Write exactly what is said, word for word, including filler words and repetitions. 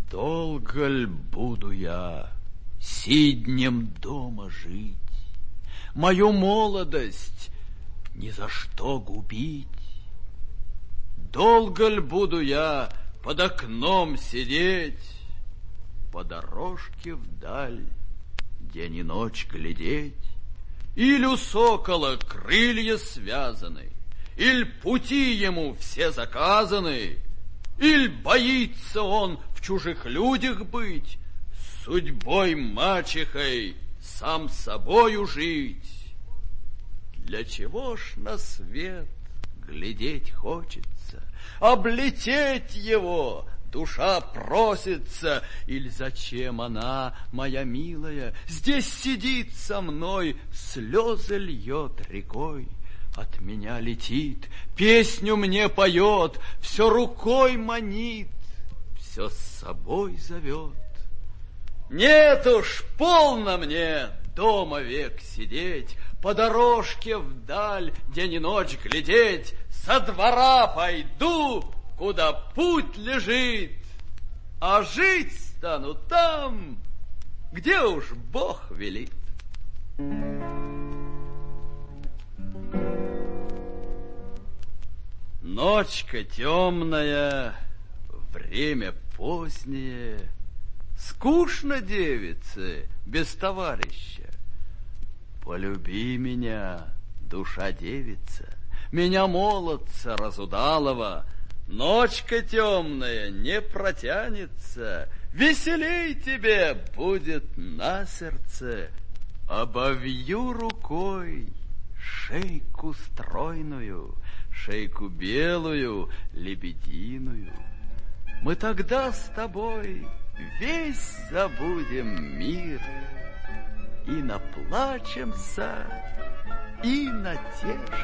Долго ль буду я сиднем дома жить, мою молодость ни за что губить? Долго ль буду я под окном сидеть, по дорожке вдаль день и ночь глядеть? Или у сокола крылья связаны, иль пути ему все заказаны, иль боится он в чужих людях быть, судьбой мачехой сам собою жить? Для чего ж на свет глядеть хочется, облететь его душа просится? Иль зачем она, моя милая, здесь сидит со мной, слезы льет рекой, от меня летит, песню мне поет, все рукой манит, все с собой зовет? Нет уж, полно мне дома век сидеть, по дорожке вдаль день и ночь глядеть. Со двора пойду, куда путь лежит, а жить стану там, где уж Бог велит. Ночка темная, время позднее, скучно девице без товарища. Полюби меня, душа девица, меня молодца разудалого. Ночка темная не протянется, веселей тебе будет на сердце. Обовью рукой шейку стройную, шейку белую, лебединую. Мы тогда с тобой весь забудем мир, и наплачемся, и натешимся.